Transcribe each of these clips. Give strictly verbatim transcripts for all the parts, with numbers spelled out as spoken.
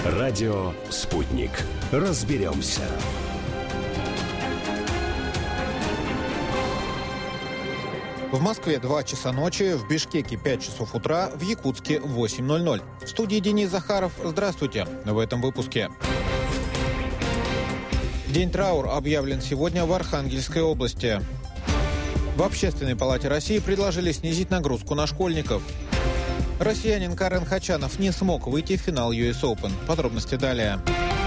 Радио «Спутник». Разберемся. В Москве два часа ночи, в Бишкеке пять часов утра, в Якутске восемь ноль ноль. В студии Денис Захаров. Здравствуйте. В этом выпуске. День траура объявлен сегодня в Архангельской области. В Общественной палате России предложили снизить нагрузку на школьников. Россиянин Карен Хачанов не смог выйти в финал ю эс Open. Подробности далее.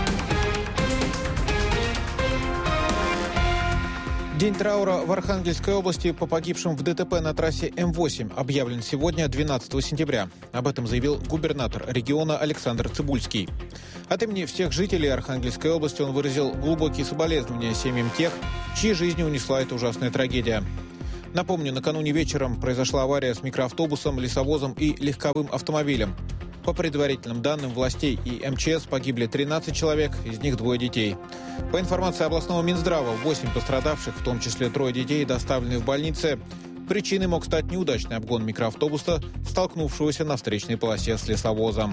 День траура в Архангельской области по погибшим в ДТП на трассе эм восемь объявлен сегодня, двенадцатого сентября. Об этом заявил губернатор региона Александр Цыбульский. От имени всех жителей Архангельской области он выразил глубокие соболезнования семьям тех, чьи жизни унесла эта ужасная трагедия. Напомню, накануне вечером произошла авария с микроавтобусом, лесовозом и легковым автомобилем. По предварительным данным властей и эм че эс погибли тринадцать человек, из них двое детей. По информации областного Минздрава, восемь пострадавших, в том числе трое детей, доставлены в больницы. Причиной мог стать неудачный обгон микроавтобуса, столкнувшегося на встречной полосе с лесовозом.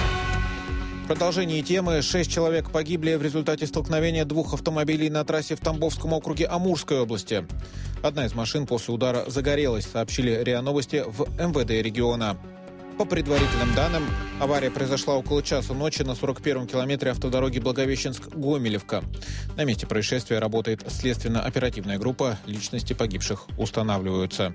В продолжении темы шесть человек погибли в результате столкновения двух автомобилей на трассе в Тамбовском округе Амурской области. Одна из машин после удара загорелась, сообщили РИА Новости в эм вэ дэ региона. По предварительным данным, авария произошла около часа ночи на сорок первом километре автодороги Благовещенск-Гомелевка. На месте происшествия работает следственно-оперативная группа, личности погибших устанавливаются.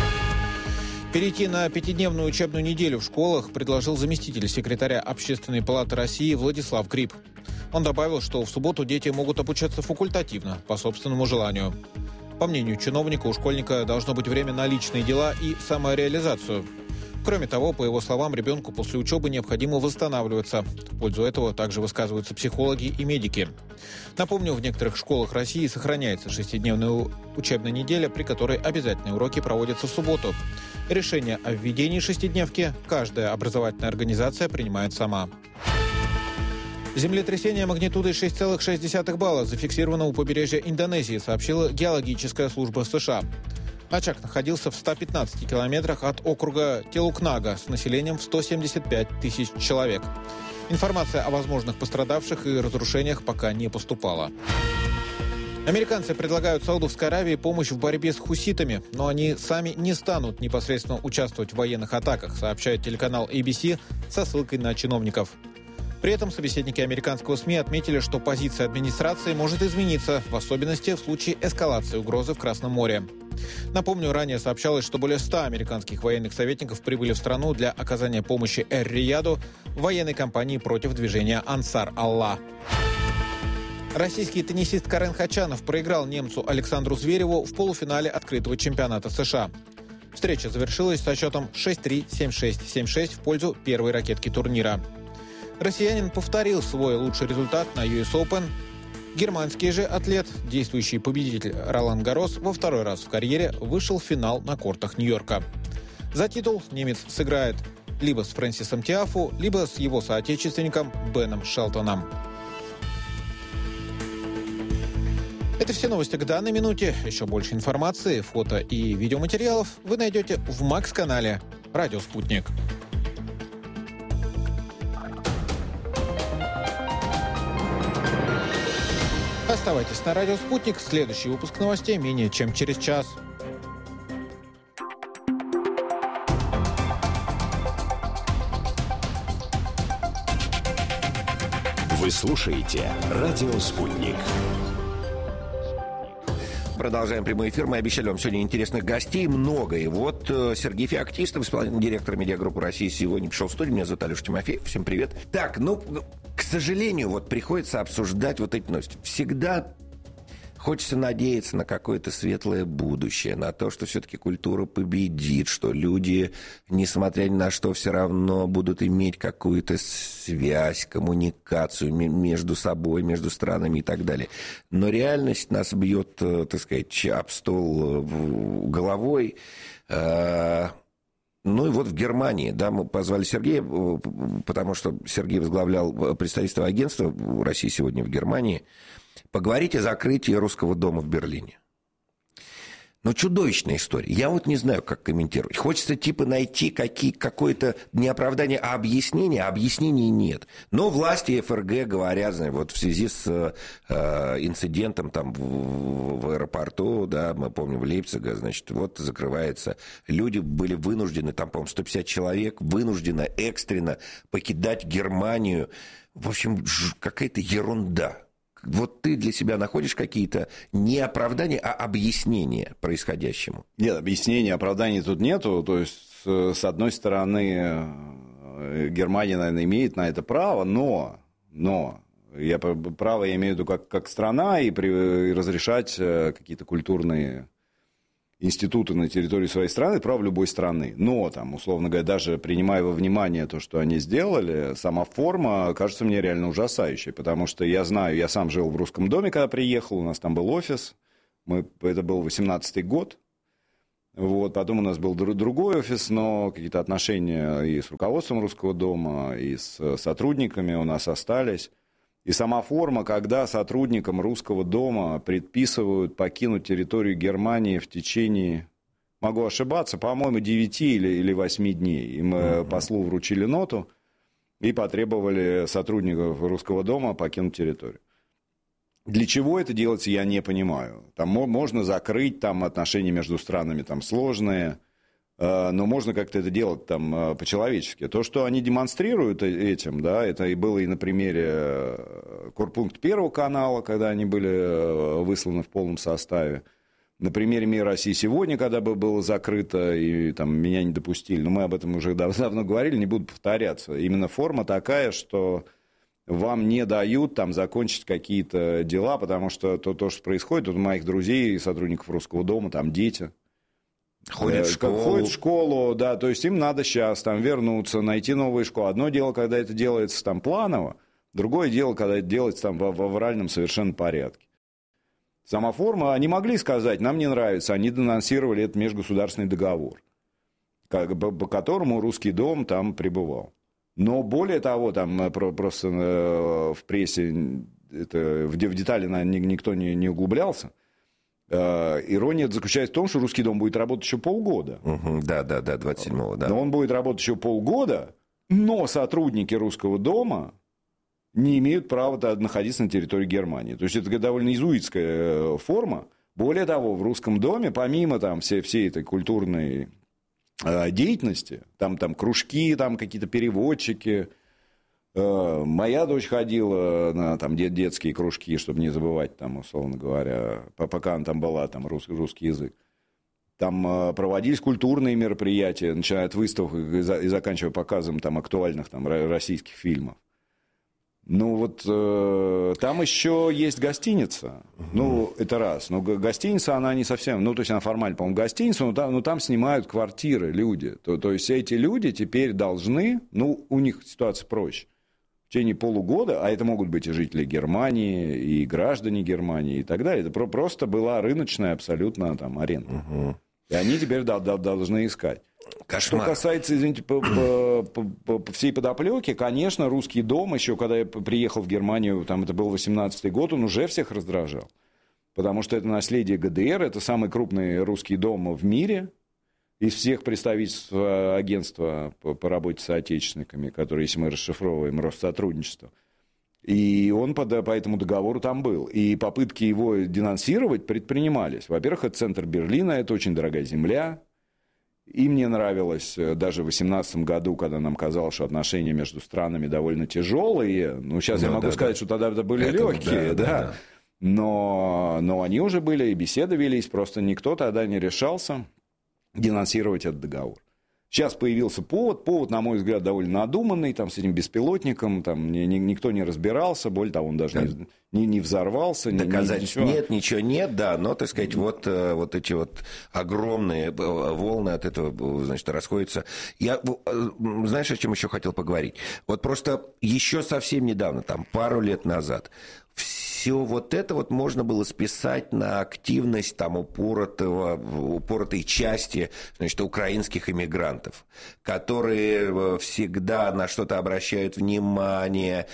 Перейти на пятидневную учебную неделю в школах предложил заместитель секретаря Общественной палаты России Владислав Гриб. Он добавил, что в субботу дети могут обучаться факультативно, по собственному желанию. По мнению чиновника, у школьника должно быть время на личные дела и самореализацию. Кроме того, по его словам, ребенку после учебы необходимо восстанавливаться. В пользу этого также высказываются психологи и медики. Напомню, в некоторых школах России сохраняется шестидневная учебная неделя, при которой обязательные уроки проводятся в субботу. Решение о введении шестидневки каждая образовательная организация принимает сама. Землетрясение магнитудой шесть целых шесть десятых балла зафиксировано у побережья Индонезии, сообщила геологическая служба США. Очаг находился в ста пятнадцати километрах от округа Телукнага с населением в сто семьдесят пять тысяч человек. Информация о возможных пострадавших и разрушениях пока не поступала. Американцы предлагают Саудовской Аравии помощь в борьбе с хуситами, но они сами не станут непосредственно участвовать в военных атаках, сообщает телеканал эй би си со ссылкой на чиновников. При этом собеседники американского СМИ отметили, что позиция администрации может измениться, в особенности в случае эскалации угрозы в Красном море. Напомню, ранее сообщалось, что более ста американских военных советников прибыли в страну для оказания помощи Эр-Рияду в военной кампании против движения Ансар-Аллах. Российский теннисист Карен Хачанов проиграл немцу Александру Звереву в полуфинале открытого чемпионата США. Встреча завершилась со счетом шесть три, семь шесть, семь шесть в пользу первой ракетки турнира. Россиянин повторил свой лучший результат на ю эс Open. Германский же атлет, действующий победитель Ролан Гаррос, во второй раз в карьере вышел в финал на кортах Нью-Йорка. За титул немец сыграет либо с Фрэнсисом Тиафу, либо с его соотечественником Беном Шелтоном. Это все новости к данной минуте. Еще больше информации, фото и видеоматериалов вы найдете в Макс-канале «Радио Спутник». Оставайтесь на радио «Спутник». Следующий выпуск новостей менее чем через час. Вы слушаете «Радио Спутник». Продолжаем прямой эфир. Мы обещали вам сегодня интересных гостей. Много. И вот Сергей Феоктистов, исполнительный директор медиагруппы России, сегодня пришел в студию. Меня зовут Алеша Тимофеев. Всем привет. Так, ну, к сожалению, вот приходится обсуждать вот эти новости. Всегда хочется надеяться на какое-то светлое будущее, на то, что все-таки культура победит, что люди, несмотря ни на что, все равно будут иметь какую-то связь, коммуникацию между собой, между странами и так далее. Но реальность нас бьет, так сказать, об стол головой. Ну и вот в Германии, да, мы позвали Сергея, потому что Сергей возглавлял представительство агентства России сегодня в Германии, поговорить о закрытии Русского дома в Берлине. Ну, чудовищная история. Я вот не знаю, как комментировать. Хочется, типа, найти какие, какое-то не оправдание, а объяснение, а объяснений нет. Но власти ФРГ говорят, знаете, вот в связи с э, инцидентом там в, в аэропорту, да, мы помним, в Лейпциге, значит, вот закрывается. Люди были вынуждены, там, по-моему, сто пятьдесят человек, вынуждены экстренно покидать Германию. В общем, какая-то ерунда. Вот ты для себя находишь какие-то не оправдания, а объяснения происходящему? Нет, объяснений, оправданий тут нету. То есть, с одной стороны, Германия, наверное, имеет на это право, но, но я, право я имею в виду как, как страна и, при, и разрешать какие-то культурные институты на территории своей страны, право любой страны. Но, там, условно говоря, даже принимая во внимание то, что они сделали, сама форма кажется мне реально ужасающей, потому что я знаю, я сам жил в Русском доме, когда приехал, у нас там был офис, мы, это был восемнадцатый год, вот, потом у нас был другой офис, но какие-то отношения и с руководством Русского дома, и с сотрудниками у нас остались. И сама форма, когда сотрудникам Русского дома предписывают покинуть территорию Германии в течение, могу ошибаться, по-моему, девяти или, или восьми дней. Им uh-huh. послу вручили ноту и потребовали сотрудников Русского дома покинуть территорию. Для чего это делается, я не понимаю. Там можно закрыть, там отношения между странами там сложные, но можно как-то это делать там по-человечески. То, что они демонстрируют этим, да, это и было и на примере Корпункт Первого канала, когда они были высланы в полном составе. На примере «Мир России сегодня», когда бы было закрыто, и там меня не допустили. Но мы об этом уже давно говорили, не буду повторяться. Именно форма такая, что вам не дают там закончить какие-то дела, потому что то, то что происходит, у моих друзей и сотрудников Русского дома, там дети. Ходят в школу. Ходят в школу, да, то есть им надо сейчас там вернуться, найти новую школу. Одно дело, когда это делается там планово, другое дело, когда это делается там в, в авральном совершенно порядке. Сама форма, они могли сказать, нам не нравится, они денонсировали этот межгосударственный договор, как, по, по которому Русский дом там пребывал. Но более того, там просто в прессе это, в детали никто не, не углублялся. Ирония заключается в том, что Русский дом будет работать еще полгода. Угу, да, да, да, двадцать седьмого, да. Но он будет работать еще полгода, но сотрудники Русского дома не имеют права находиться на территории Германии. То есть это довольно иезуитская форма. Более того, в Русском доме, помимо там, всей, всей этой культурной э, деятельности, там, там кружки, там какие-то переводчики. Э, моя дочь ходила на там, дет, детские кружки, чтобы не забывать, там, условно говоря, пока она там была, там, рус, русский язык. Там э, проводились культурные мероприятия, начиная от выставок и, за, и заканчивая показом там, актуальных там, российских фильмов. Ну, вот э, там еще есть гостиница. Uh-huh. Ну, это раз. Но гостиница, она не совсем... Ну, то есть, она формально, по-моему, гостиница, но там, но там снимают квартиры люди. То, то есть, эти люди теперь должны... Ну, у них ситуация проще. В течение полугода, а это могут быть и жители Германии, и граждане Германии, и так далее. Это просто была рыночная абсолютно там аренда. Uh-huh. И они теперь да, да, должны искать. Кошмар. Что касается, извините, по, по, по, по всей подоплеке, конечно, Русский дом, еще когда я приехал в Германию, там это был восемнадцатый год, он уже всех раздражал. Потому что это наследие ГДР, это самый крупный русский дом в мире из всех представительств агентства по, по работе с отечественниками, которые, если мы расшифровываем, Россотрудничество. И он по, по этому договору там был. И попытки его денонсировать предпринимались. Во-первых, это центр Берлина, это очень дорогая земля. И мне нравилось даже в восемнадцатом году, когда нам казалось, что отношения между странами довольно тяжелые. Ну, сейчас ну, я могу да, сказать, да. что тогда это были это, легкие, да, да. да. Но, но они уже были, и беседы велись, просто никто тогда не решался денонсировать этот договор. Сейчас появился повод, повод, на мой взгляд, довольно надуманный, там, с этим беспилотником, там, ни, ни, никто не разбирался, более того, он даже да. не, не, не взорвался. Доказательств ни, нет, ничего нет, да, но, так сказать, вот, вот эти вот огромные волны от этого, значит, расходятся. Я, знаешь, о чем еще хотел поговорить? Вот просто еще совсем недавно, там, пару лет назад, все вот это вот можно было списать на активность там упоротого, упоротой части, значит, украинских иммигрантов, которые всегда на что-то обращают внимание,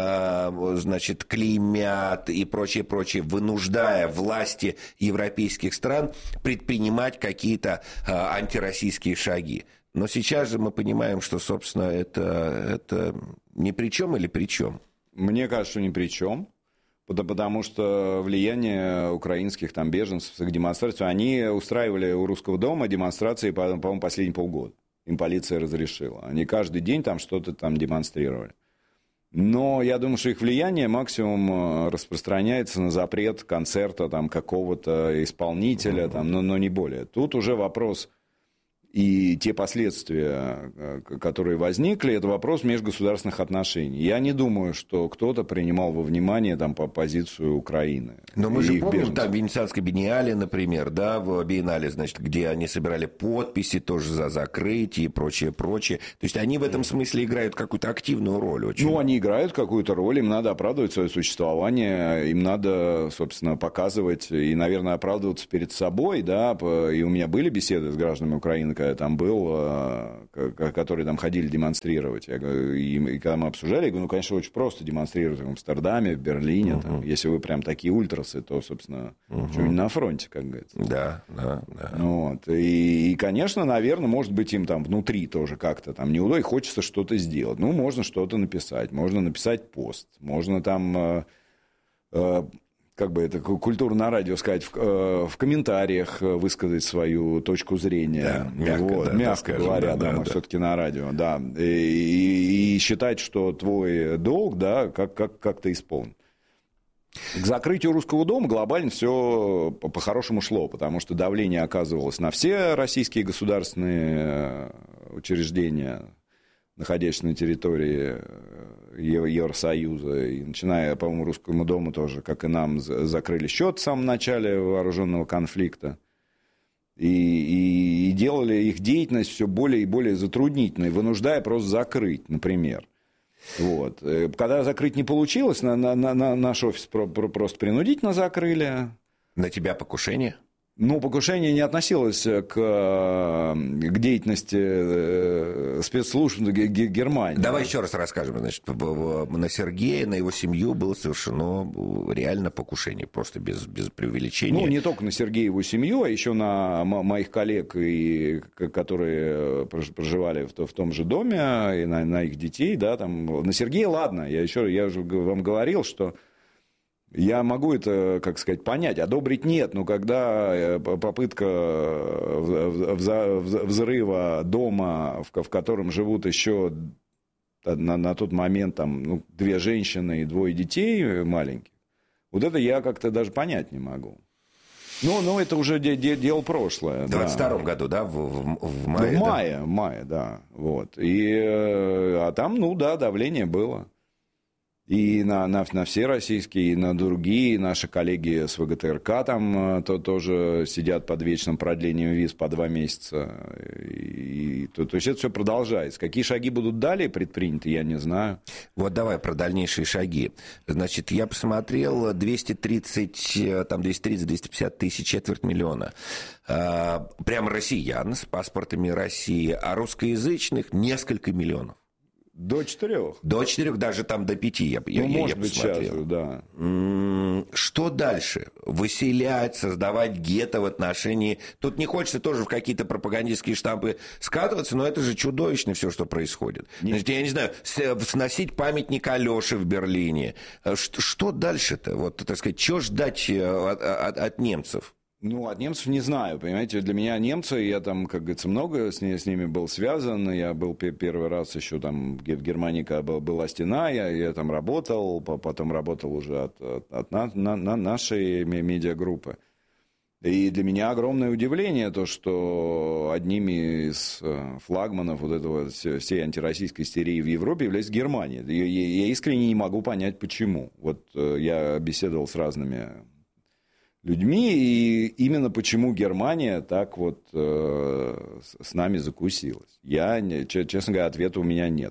значит, клеймят и прочее, прочее, вынуждая власти европейских стран предпринимать какие-то антироссийские шаги. Но сейчас же мы понимаем, что, собственно, это, это ни при чем или при чем? Мне кажется, что ни при чем. Потому что влияние украинских там, беженцев с их демонстрацией, они устраивали у Русского дома демонстрации, по-моему, последние полгода. Им полиция разрешила. Они каждый день там что-то там демонстрировали. Но я думаю, что их влияние максимум распространяется на запрет концерта там, какого-то исполнителя, там, но, но не более. Тут уже вопрос... И те последствия, которые возникли, это вопрос межгосударственных отношений. Я не думаю, что кто-то принимал во внимание там, по позицию Украины. Но мы же помним, там, в Венецианской биеннале, например, да, в биеннале, значит, где они собирали подписи тоже за закрытие и прочее, прочее. То есть они в этом смысле играют какую-то активную роль очень. Ну, они играют какую-то роль, им надо оправдывать свое существование, им надо, собственно, показывать и, наверное, оправдываться перед собой, да, и у меня были беседы с гражданами Украины, когда я там был, которые там ходили демонстрировать. Я говорю, и, и когда мы обсуждали, я говорю, ну, конечно, очень просто демонстрировать в Амстердаме, в Берлине. Uh-huh. Там, если вы прям такие ультрасы, то, собственно, uh-huh. что-нибудь на фронте, как говорится. Да, да, да. Вот. И, и, конечно, наверное, может быть, им там внутри тоже как-то там неудобно, и хочется что-то сделать. Ну, можно что-то написать, можно написать пост, можно там... Э, э, как бы это культурно на радио сказать, в, э, в комментариях высказать свою точку зрения. Да, мягко, вот, да, мягко скажем, говоря, да, да, да, мы да. все-таки на радио, да. И, и, и считать, что твой долг, да, как, как, как-то исполнен. К закрытию Русского дома глобально все по-хорошему шло, потому что давление оказывалось на все российские государственные учреждения, находящиеся на территории Евросоюза, и начиная, по-моему, Русскому дому тоже, как и нам, закрыли счет в самом начале вооруженного конфликта, и, и, и делали их деятельность все более и более затруднительной, вынуждая просто закрыть, например. Вот. Когда закрыть не получилось, на, на, на, наш офис про, про, просто принудительно закрыли. На тебя покушение? Ну, покушение не относилось к, к деятельности спецслужб Германии. Давай еще раз расскажем. Значит, на Сергея, на его семью было совершено реально покушение, просто без, без преувеличения. Ну, не только на Сергея и его семью, а еще на моих коллег, и, которые проживали в, в том же доме, и на, на их детей. Да, там. На Сергея, ладно, я, еще, я уже вам говорил, что... Я могу это, как сказать, понять, одобрить нет, но когда попытка взрыва дома, в котором живут еще на, на тот момент там, ну, две женщины и двое детей маленьких, вот это я как-то даже понять не могу. Ну, ну это уже де- де- дело прошлое. В двадцать втором да. году, да, в, в, в мае? В да? мае, в мае, да. Вот. И, а там, ну да, давление было. И на, на, на все российские, и на другие. Наши коллеги с ВГТРК там то, тоже сидят под вечным продлением виз по два месяца. И, и, то, то есть это все продолжается. Какие шаги будут далее предприняты, я не знаю. Вот давай про дальнейшие шаги. Значит, я посмотрел, двести тридцать, там двести тридцать - двести пятьдесят тысяч, четверть миллиона. А, прямо россиян с паспортами России, а русскоязычных несколько миллионов. До четырех. До четырех, даже там до пяти, я, ну, я, может я быть, посмотрел. сейчас, да. Что дальше? Выселять, создавать гетто в отношении... Тут не хочется тоже в какие-то пропагандистские штампы скатываться, но это же чудовищно все, что происходит. Не... Значит, я не знаю, сносить памятник Алёше в Берлине. Что, что дальше-то? Вот, так сказать, что ждать от, от, от немцев? Ну, от немцев не знаю, понимаете, для меня немцы, я там, как говорится, много с, с ними был связан, я был первый раз еще там в Германии, когда была, была стена, я, я там работал, потом работал уже от, от, от на, на, на нашей медиагруппы. И для меня огромное удивление то, что одними из флагманов вот этого всей антироссийской истерии в Европе является Германия. Я, я искренне не могу понять, почему. Вот я беседовал с разными людьми, и именно почему Германия так вот э, с нами закусилась. Я, честно говоря, ответа у меня нет.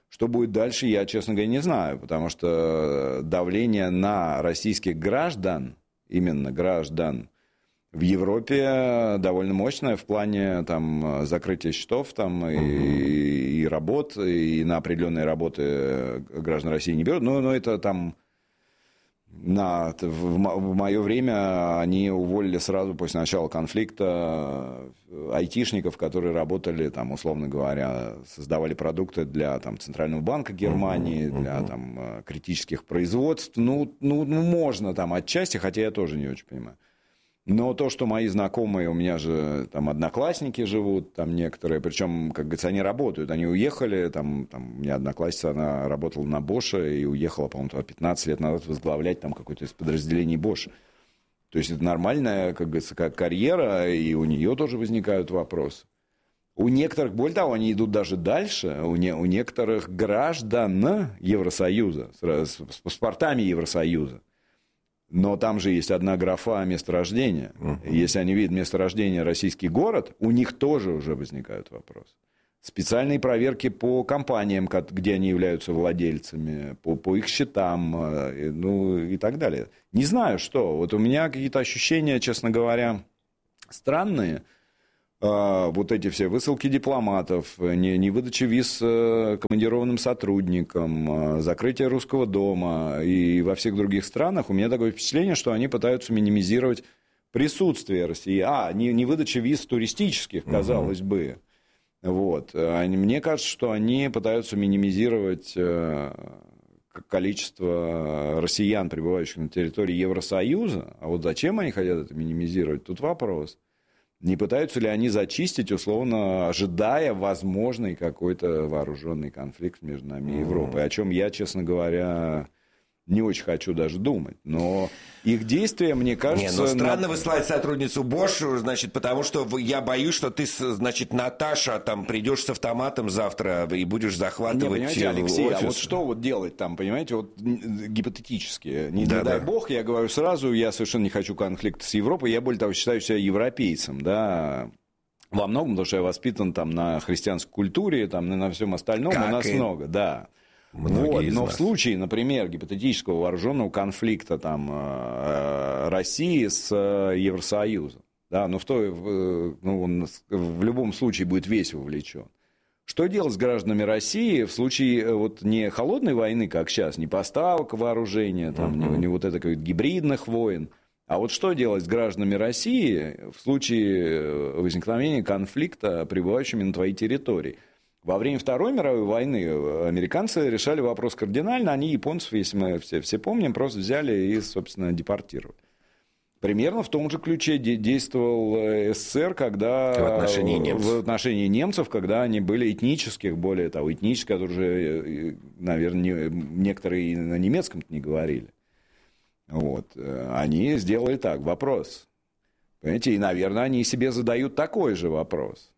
Что будет дальше, я, честно говоря, не знаю, потому что давление на российских граждан, именно граждан, в Европе довольно мощное в плане там, закрытия счетов там, и, и работ, и на определенные работы граждан России не берут. Но, но это там на, в, в мое время они уволили сразу после начала конфликта айтишников, которые работали, там, условно говоря, создавали продукты для там, Центрального банка Германии, для там, критических производств. Ну, ну, ну, можно там отчасти, хотя я тоже не очень понимаю. Но то, что мои знакомые, у меня же там одноклассники живут, там некоторые, причем, как говорится, они работают, они уехали, там, там у меня одноклассница, она работала на Боше и уехала, по-моему, пятнадцать лет назад возглавлять там какое-то из подразделений Боша. То есть это нормальная, как говорится, как карьера, и у нее тоже возникают вопросы. У некоторых, более того, они идут даже дальше, у, не, у некоторых граждан Евросоюза, с, с паспортами Евросоюза. Но там же есть одна графа месторождения. Uh-huh. Если они видят месторождение российский город, у них тоже уже возникают вопросы. Специальные проверки по компаниям, где они являются владельцами, по, по их счетам, ну и так далее. Не знаю, что. Вот у меня какие-то ощущения, честно говоря, странные. Вот эти все высылки дипломатов, невыдача виз командированным сотрудникам, закрытие Русского дома и во всех других странах, у меня такое впечатление, что они пытаются минимизировать присутствие России. А, невыдача виз туристических, казалось угу. бы. Вот. Мне кажется, что они пытаются минимизировать количество россиян, пребывающих на территории Евросоюза. А вот зачем они хотят это минимизировать, тут вопрос. Не пытаются ли они зачистить, условно, ожидая возможный какой-то вооруженный конфликт между нами и Европой, о чем я, честно говоря, не очень хочу даже думать. Но их действия, мне кажется... Не, ну странно на... выслать сотрудницу Bosch, значит, потому что я боюсь, что ты, значит, Наташа, там, придешь с автоматом завтра и будешь захватывать... Не, понимаете, Алексей, офис. А вот что вот делать там, понимаете, вот гипотетически, не да, дай да. бог, я говорю сразу, я совершенно не хочу конфликта с Европой, я, более того, считаю себя европейцем, да, во многом, потому что я воспитан там на христианской культуре, там, на всем остальном, как у нас и... много, да. Вот, но нас. В случае, например, гипотетического вооруженного конфликта там, России с Евросоюзом, да, ну, в, той, ну, он в любом случае будет весь вовлечен. Что делать с гражданами России в случае вот, не холодной войны, как сейчас, не поставок вооружения, там, uh-huh. не, не вот это, как гибридных войн, а вот что делать с гражданами России в случае возникновения конфликта, пребывающими на твоей территории? Во время Второй мировой войны американцы решали вопрос кардинально, они японцев, если мы все, все помним, просто взяли и, собственно, депортировали. Примерно в том же ключе действовал СССР, когда в отношении немцев, в отношении немцев, когда они были этнических, более того, этнических, которые уже, наверное, некоторые и на немецком не говорили. Вот. Они сделали так, вопрос. Понимаете, и, наверное, они себе задают такой же вопрос.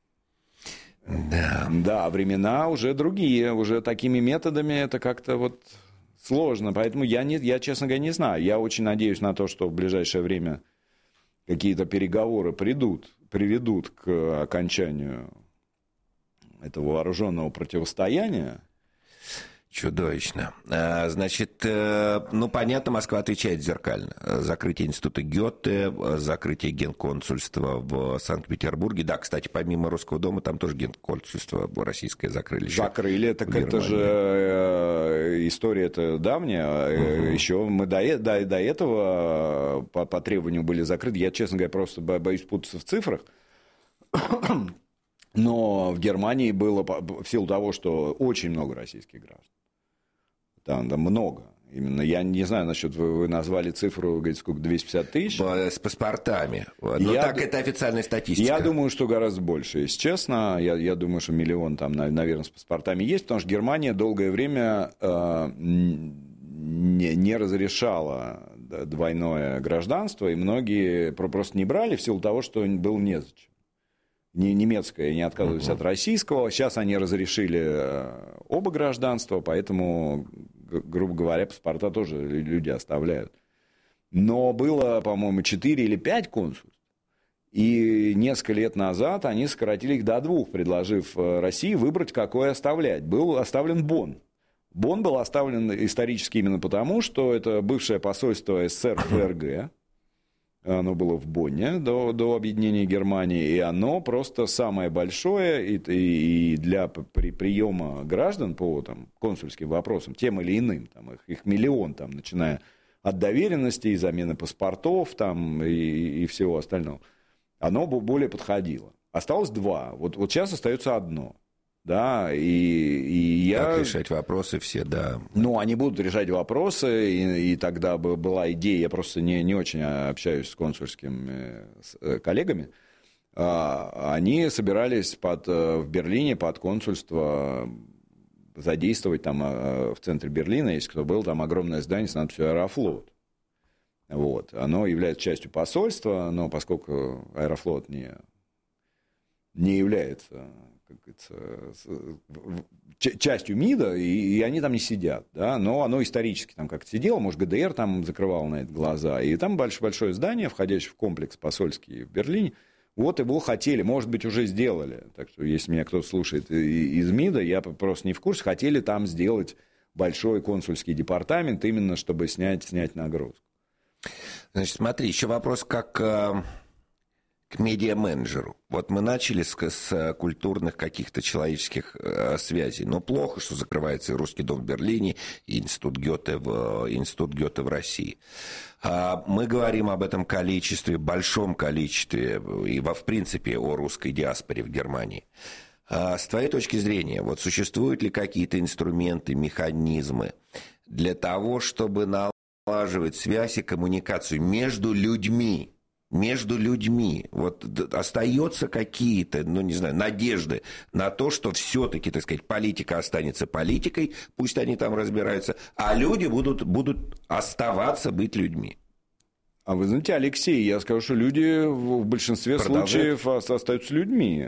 Да. Да, времена уже другие, уже такими методами это как-то вот сложно, поэтому я, не, я, честно говоря, не знаю. Я очень надеюсь на то, что в ближайшее время какие-то переговоры придут, приведут к окончанию этого вооруженного противостояния. Чудовищно. Значит, ну, понятно, Москва отвечает зеркально. Закрытие института Гёте, закрытие генконсульства в Санкт-Петербурге. Да, кстати, помимо Русского дома, там тоже генконсульство российское закрыли. Закрыли, так это же история-то давняя. Угу. Еще мы до, до, до этого по, по требованию были закрыты. Я, честно говоря, просто боюсь путаться в цифрах. Но в Германии было, в силу того, что очень много российских граждан. Там, там много. Именно, я не знаю, насчет, вы, вы назвали цифру, говорите, сколько, двести пятьдесят тысяч? С паспортами. Но я, так это официальная статистика. Я думаю, что гораздо больше, если честно. Я, я думаю, что миллион там, наверное, с паспортами есть, потому что Германия долгое время э, не, не разрешала двойное гражданство, и многие просто не брали в силу того, что было незачем. Немецкое не отказывались uh-huh. от российского. Сейчас они разрешили оба гражданства, поэтому, грубо говоря, паспорта тоже люди оставляют. Но было, по-моему, четыре или пять консульств. И несколько лет назад они сократили их до двух, предложив России выбрать, какой оставлять. Был оставлен Бонн. Бонн был оставлен исторически именно потому, что это бывшее посольство СССР в ФРГ. Оно было в Бонне до, до объединения Германии, и оно просто самое большое и, и, и для при, приема граждан по там, консульским вопросам, тем или иным, там, их, их миллион, там, начиная от доверенностей, замены паспортов там, и, и всего остального, оно более подходило. Осталось два, вот, вот сейчас остается одно. Да, и, и я... Как решать вопросы все, да. Ну, они будут решать вопросы, и, и тогда бы была идея, я просто не, не очень общаюсь с консульскими с коллегами, а, они собирались под, в Берлине под консульство задействовать там в центре Берлина, если кто был, там огромное здание с надписью «Аэрофлот». Вот. Оно является частью посольства, но поскольку Аэрофлот не, не является... как говорится, частью МИДа, и, и они там не сидят, да, но оно исторически там как-то сидело, может, ГДР там закрывал на это глаза, и там большое, большое здание, входящее в комплекс посольский в Берлине, вот его хотели, может быть, уже сделали, так что, если меня кто-то слушает из МИДа, я просто не в курсе, хотели там сделать большой консульский департамент, именно чтобы снять, снять нагрузку. Значит, смотри, еще вопрос, как... к медиа-менеджеру. Вот мы начали с, с культурных каких-то человеческих э, связей. Но плохо, что закрывается и Русский дом в Берлине, и Институт Гёте в, Институт Гёте в России. А мы говорим об этом количестве, большом количестве, и во, в принципе о русской диаспоре в Германии. А с твоей точки зрения, вот существуют ли какие-то инструменты, механизмы для того, чтобы налаживать связь и коммуникацию между людьми, между людьми, вот остаются какие-то, ну, не знаю, надежды на то, что все-таки, так сказать, политика останется политикой, пусть они там разбираются, а люди будут, будут оставаться быть людьми. А вы знаете, Алексей, я скажу, что люди в большинстве случаев остаются людьми.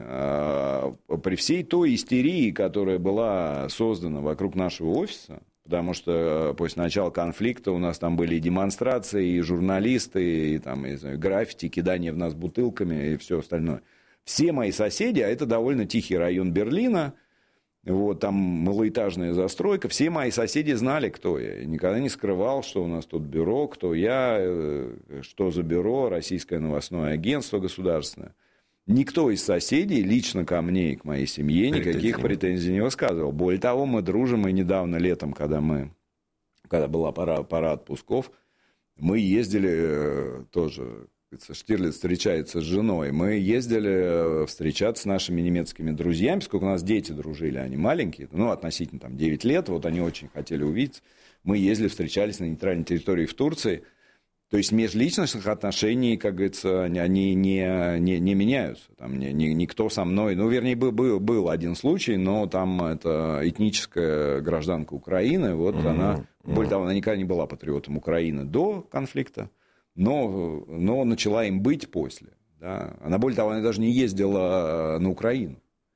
При всей той истерии, которая была создана вокруг нашего офиса, потому что после начала конфликта у нас там были и демонстрации, и журналисты, и, там, и граффити, кидание в нас бутылками и все остальное. Все мои соседи, а это довольно тихий район Берлина, вот, там малоэтажная застройка, все мои соседи знали, кто я. Я никогда не скрывал, что у нас тут бюро, кто я, что за бюро, Российское новостное агентство государственное. Никто из соседей лично ко мне и к моей семье никаких претензий, претензий не высказывал. Более того, мы дружим, и недавно летом, когда, мы, когда была пора, пора отпусков, мы ездили тоже, Штирлиц встречается с женой, мы ездили встречаться с нашими немецкими друзьями, поскольку у нас дети дружили, они маленькие, ну, относительно там девять лет, вот они очень хотели увидеться. Мы ездили, встречались на нейтральной территории в Турции. То есть межличностных отношений, как говорится, они не, не, не меняются. Там ни, ни, никто со мной... Ну, вернее, был, был, был один случай, но там это этническая гражданка Украины. Вот mm-hmm. она... Mm-hmm. Более того, она никогда не была патриотом Украины до конфликта, но, но начала им быть после. Да. Она, более того, она даже не ездила на Украину.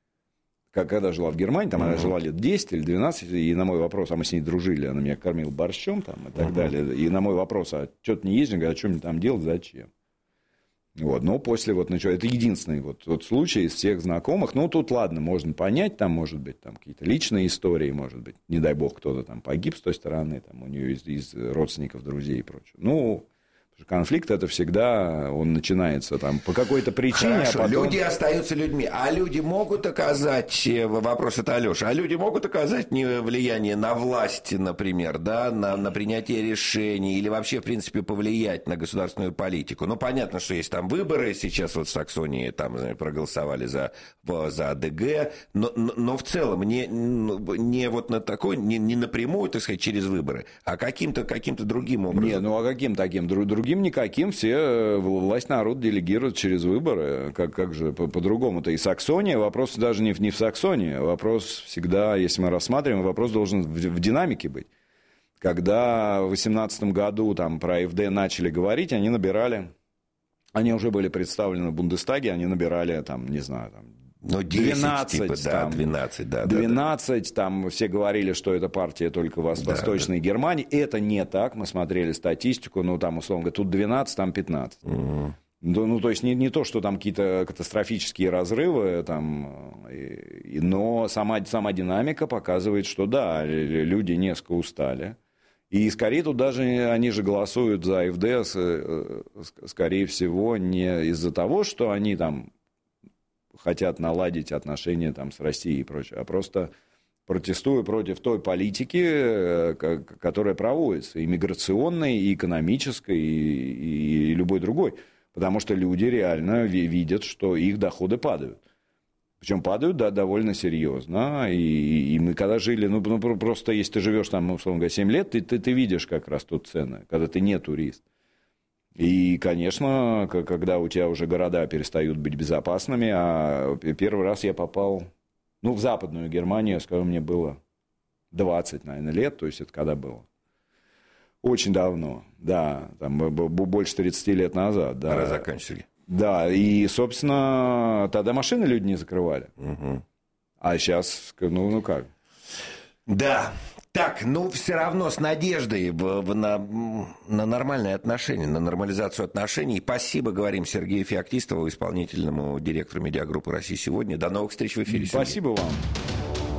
Когда жила в Германии, там uh-huh. она жила лет десять или двенадцать, и на мой вопрос, а мы с ней дружили, она меня кормила борщом там, и так uh-huh. далее, и на мой вопрос, а что ты не ездишь, говорят, а что мне там делать, зачем? Вот, но после вот, ну, это единственный вот, вот случай из всех знакомых, ну, тут, ладно, можно понять, там, может быть, там какие-то личные истории, может быть, не дай бог, кто-то там погиб с той стороны, там, у нее из, из родственников, друзей и прочее, ну... Конфликт это всегда, он начинается там по какой-то причине. Хорошо, а потом... люди остаются людьми, а люди могут оказать, вопрос это Алеша, а люди могут оказать влияние на власть, например, да, на, на принятие решений или вообще, в принципе, повлиять на государственную политику. Ну, понятно, что есть там выборы, сейчас вот в Саксонии там проголосовали за, за АДГ, но, но, но в целом не, не вот на такой, не, не напрямую, так сказать, через выборы, а каким-то, каким-то другим образом. Не, ну а каким таким? Другим никаким, все власть народ делегирует через выборы. Как, как же по- по-другому-то? И Саксония, вопрос даже не в, не в Саксонии. Вопрос всегда, если мы рассматриваем, вопрос должен в, в динамике быть. Когда в две тысячи восемнадцатом году там, про АфД начали говорить, они набирали, они уже были представлены в Бундестаге, они набирали, там, не знаю, там, ну, десять, двенадцать, типа, да, там, двенадцать, да, двенадцать, да, там все говорили, что это партия только в Восточной да, Германии. Это не так, мы смотрели статистику, ну, там, условно говоря, тут двенадцать, там пятнадцать. Угу. Ну, ну, то есть не, не то, что там какие-то катастрофические разрывы, там, и, но сама, сама динамика показывает, что да, люди несколько устали. И скорее тут даже они же голосуют за АфД, скорее всего, не из-за того, что они там хотят наладить отношения там, с Россией и прочее, а просто протестуя против той политики, которая проводится, и миграционной, и экономической, и, и любой другой. Потому что люди реально видят, что их доходы падают. Причем падают, да, довольно серьезно. И, и мы когда жили, ну, ну, просто если ты живешь там, условно говоря, семь лет, ты, ты, ты видишь как растут цены, когда ты не турист. И, конечно, когда у тебя уже города перестают быть безопасными, а первый раз я попал, ну, в Западную Германию, скажем, мне было двадцать, наверное, лет, то есть это когда было? Очень давно, да, там больше тридцати лет назад. Да. Пора заканчивать. Да, и, собственно, тогда машины люди не закрывали. Угу. А сейчас, ну, ну как? Да, так, ну, все равно с надеждой в, в, на, на нормальные отношения, на нормализацию отношений. Спасибо, говорим Сергею Феоктистову, исполнительному директору медиагруппы «Россия сегодня». До новых встреч в эфире, Сергей. Спасибо вам.